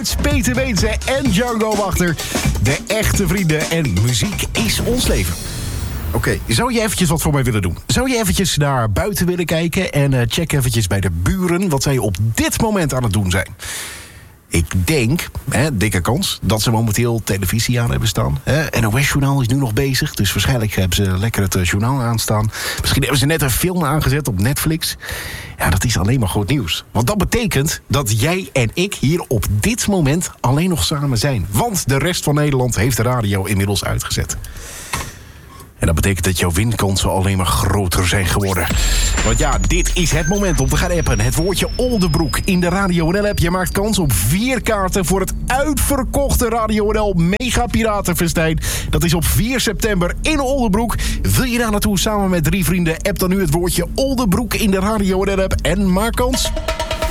Spits, Peter Beense en Django Wachter. De echte vrienden en muziek is ons leven. Oké, zou je eventjes wat voor mij willen doen? Zou je eventjes naar buiten willen kijken en check eventjes bij de buren wat zij op dit moment aan het doen zijn? Ik denk, dikke kans, dat ze momenteel televisie aan hebben staan. NOS-journaal is nu nog bezig, dus waarschijnlijk hebben ze lekker het journaal aanstaan. Misschien hebben ze net een film aangezet op Netflix. Ja, dat is alleen maar goed nieuws. Want dat betekent dat jij en ik hier op dit moment alleen nog samen zijn. Want de rest van Nederland heeft de radio inmiddels uitgezet. En dat betekent dat jouw winkansen alleen maar groter zijn geworden. Want ja, dit is het moment om te gaan appen. Het woordje Oldebroek in de Radio NL-app. Je maakt kans op 4 kaarten voor het uitverkochte Radio NL Mega Piratenfestijn. Dat is op 4 september in Oldebroek. Wil je daar naartoe samen met 3 vrienden? App dan nu het woordje Oldebroek in de Radio NL-app en maak kans.